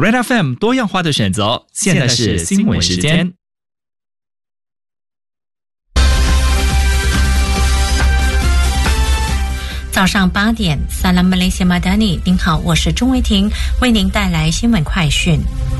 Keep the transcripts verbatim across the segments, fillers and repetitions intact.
Red F M 多样化的选择，现在是新闻时间。 早上八点 Salam Malaysia Madani， 您好，我是钟维婷，为您带来新闻快讯。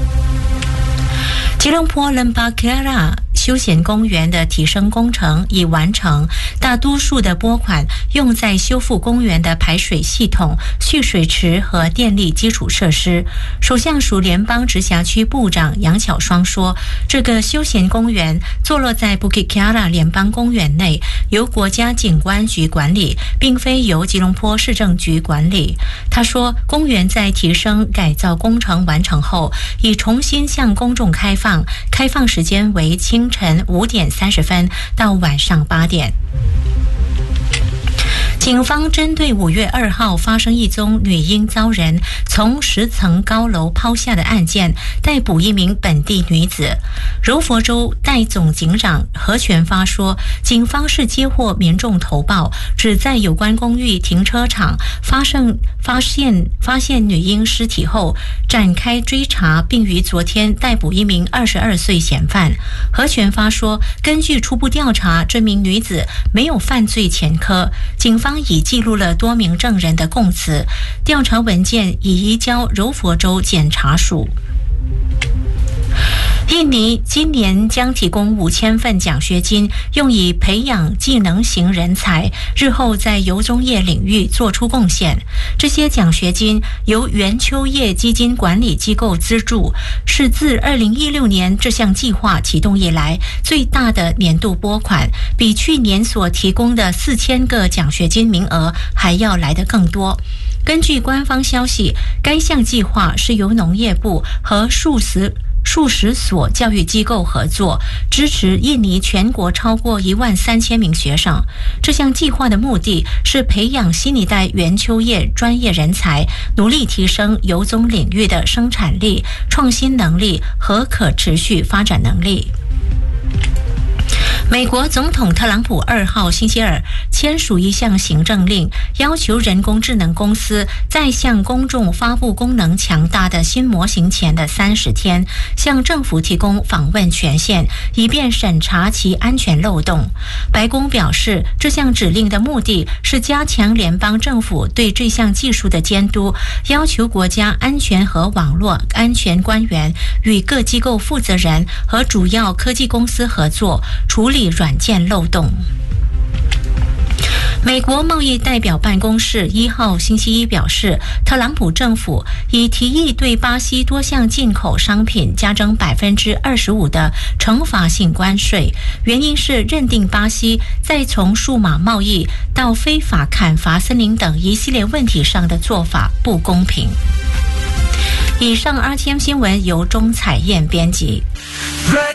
吉隆坡 Lembagara 休闲公园的提升工程已完成，大多数的拨款用在修复公园的排水系统、蓄水池和电力基础设施。首相署联邦直辖区部长杨巧双说，这个休闲公园坐落在 Bukit Kiara 联邦公园内，由国家景观局管理，并非由吉隆坡市政局管理。他说，公园在提升改造工程完成后，已重新向公众开放，开放时间为清晨五点三十分到晚上八点。警方针对五月二号发生一宗女婴遭人从十层高楼抛下的案件，逮捕一名本地女子。柔佛州代总警长何全发说，警方是接获民众投报，指在有关公寓停车场发生发现发现女婴尸体后，展开追查，并于昨天逮捕一名二十二岁嫌犯。何全发说，根据初步调查，这名女子没有犯罪前科，警方已记录了多名证人的供词，调查文件已移交柔佛州检察署。印尼今年将提供五千份奖学金，用以培养技能型人才，日后在油棕业领域做出贡献。这些奖学金由元秋业基金管理机构资助，是自二零一六年这项计划启动以来最大的年度拨款，比去年所提供的四千个奖学金名额还要来得更多。根据官方消息，该项计划是由农业部和数十数十所教育机构合作，支持印尼全国超过一万三千名学生。这项计划的目的是培养新一代元秋业专业人才，努力提升油棕领域的生产力、创新能力和可持续发展能力。美国总统特朗普二号星期二签署一项行政令，要求人工智能公司在向公众发布功能强大的新模型前的三十天，向政府提供访问权限，以便审查其安全漏洞。白宫表示，这项指令的目的是加强联邦政府对这项技术的监督，要求国家安全和网络安全官员与各机构负责人和主要科技公司合作，处理软件漏洞。美国贸易代表办公室一号星期一表示，特朗普政府已提议对巴西多项进口商品加征百分之二十五的惩罚性关税，原因是认定巴西在从数码贸易到非法砍伐森林等一系列问题上的做法不公平。以上 R T M 新闻由钟彩燕编辑。